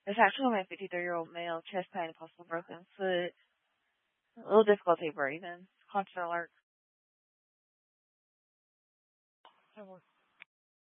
Attached to my 53-year-old male, chest pain, and possible broken foot. A little difficulty breathing. Constant alert.